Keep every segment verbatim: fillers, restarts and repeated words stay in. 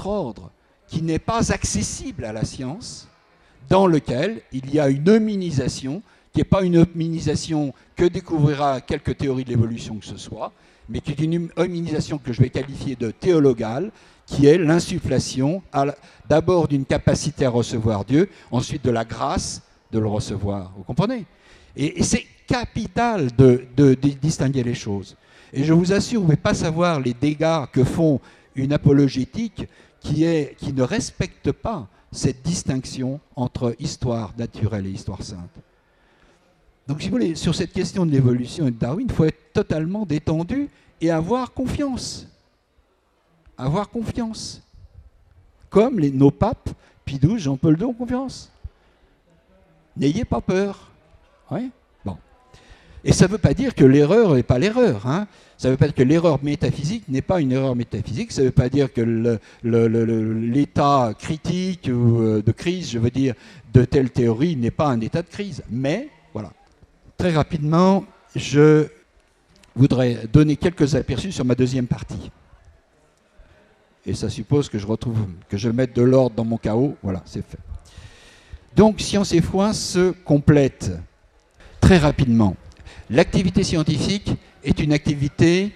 autre ordre qui n'est pas accessible à la science, dans lequel il y a une hominisation, qui n'est pas une hominisation que découvrira quelques théories de l'évolution que ce soit, mais qui est une hominisation que je vais qualifier de théologale, qui est l'insufflation d'abord d'une capacité à recevoir Dieu, ensuite de la grâce de le recevoir. Vous comprenez? Et, et c'est capital de, de, de distinguer les choses. Et je vous assure, vous ne pouvez pas savoir les dégâts que font une apologétique qui, est, qui ne respecte pas cette distinction entre histoire naturelle et histoire sainte. Donc, si vous voulez, sur cette question de l'évolution et de Darwin, il faut être totalement détendu et avoir confiance. Avoir confiance. Comme les, nos papes, Pie douze, Jean-Paul deux ont confiance. N'ayez pas peur. Oui. Bon. Et ça ne veut pas dire que l'erreur n'est pas l'erreur. Hein. Ça ne veut pas dire que l'erreur métaphysique n'est pas une erreur métaphysique. Ça ne veut pas dire que le, le, le, l'état critique ou de crise, je veux dire, de telle théorie n'est pas un état de crise. Mais, voilà. Très rapidement, je voudrais donner quelques aperçus sur ma deuxième partie. Et ça suppose que je retrouve, que je mette de l'ordre dans mon chaos. Voilà, c'est fait. Donc, science et foi se complètent très rapidement. L'activité scientifique est une activité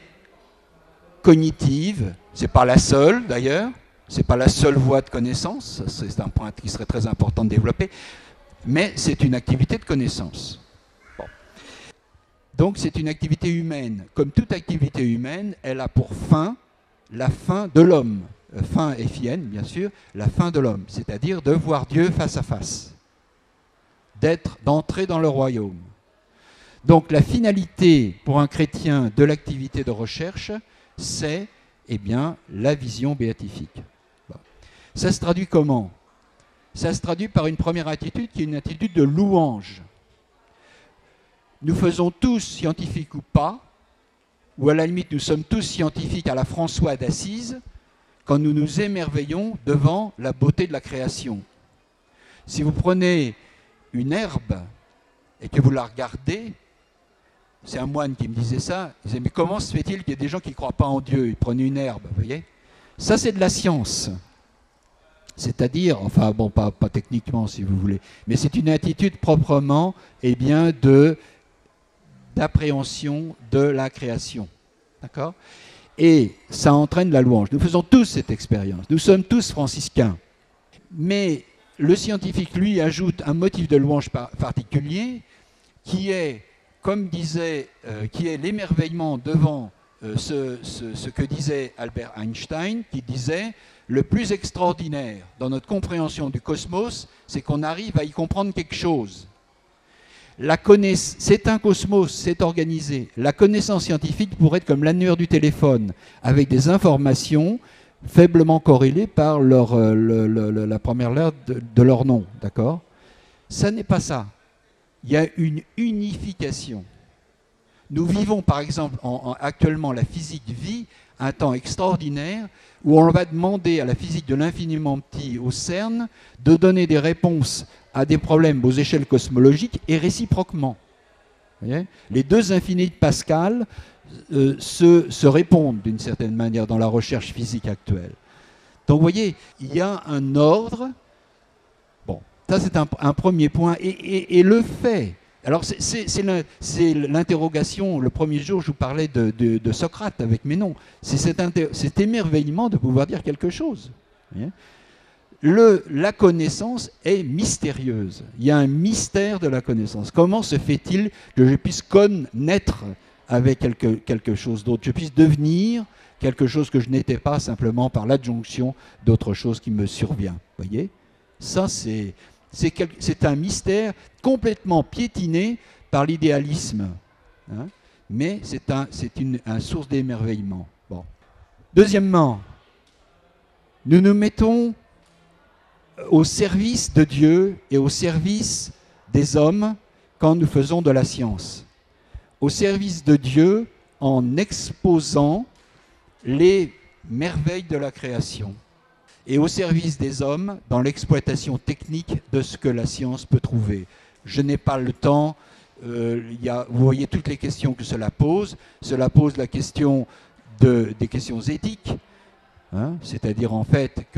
cognitive. Ce n'est pas la seule, d'ailleurs. Ce n'est pas la seule voie de connaissance. C'est un point qui serait très important de développer. Mais c'est une activité de connaissance. Bon. Donc, c'est une activité humaine. Comme toute activité humaine, elle a pour fin la fin de l'homme. Fin F I N, bien sûr, la fin de l'homme. C'est-à-dire de voir Dieu face à face. D'être, d'entrer dans le royaume. Donc la finalité pour un chrétien de l'activité de recherche, c'est eh bien, la vision béatifique. Bon. Ça se traduit comment? Ça se traduit par une première attitude qui est une attitude de louange. Nous faisons tous, scientifiques ou pas, ou à la limite nous sommes tous scientifiques à la François d'Assise, quand nous nous émerveillons devant la beauté de la création. Si vous prenez une herbe et que vous la regardez, c'est un moine qui me disait ça, il disait mais comment se fait-il qu'il y ait des gens qui ne croient pas en Dieu? Ils prenaient une herbe, vous voyez? Ça c'est de la science. C'est-à-dire, enfin bon, pas, pas techniquement si vous voulez, mais c'est une attitude proprement eh bien, de, d'appréhension de la création. D'accord? Et ça entraîne la louange. Nous faisons tous cette expérience. Nous sommes tous franciscains. Mais le scientifique, lui, ajoute un motif de louange particulier qui est, comme disait, euh, qui est l'émerveillement devant euh, ce, ce, ce que disait Albert Einstein, qui disait le plus extraordinaire dans notre compréhension du cosmos, c'est qu'on arrive à y comprendre quelque chose. La connaiss- c'est un cosmos, c'est organisé. La connaissance scientifique pourrait être comme l'annuaire du téléphone, avec des informations faiblement corrélées par leur, euh, le, le, la première lettre de, de leur nom. D'accord ? Ça n'est pas ça. Il y a une unification. Nous vivons par exemple en, en, actuellement la physique vit un temps extraordinaire où on va demander à la physique de l'infiniment petit au CERN de donner des réponses à des problèmes aux échelles cosmologiques et réciproquement. Vous voyez ? Les deux infinis de Pascal euh, se, se répondent d'une certaine manière dans la recherche physique actuelle. Donc vous voyez, il y a un ordre. Bon, ça c'est un, un premier point. Et, et, et le fait... Alors c'est l'interrogation, le premier jour je vous parlais de, de, de Socrate avec Ménon. C'est cet, cet émerveillement de pouvoir dire quelque chose. Vous voyez ? Le, la connaissance est mystérieuse. Il y a un mystère de la connaissance. Comment se fait-il que je puisse connaître avec quelque, quelque chose d'autre? Je puisse devenir quelque chose que je n'étais pas simplement par l'adjonction d'autre chose qui me survient. Vous voyez? Ça, c'est c'est un mystère complètement piétiné par l'idéalisme. Hein? Mais c'est un, une, une source d'émerveillement. Bon. Deuxièmement, nous nous mettons au service de Dieu et au service des hommes quand nous faisons de la science. Au service de Dieu en exposant les merveilles de la création et au service des hommes dans l'exploitation technique de ce que la science peut trouver. Je n'ai pas le temps, euh, y a, vous voyez toutes les questions que cela pose. Cela pose la question de, des questions éthiques, hein, c'est-à-dire en fait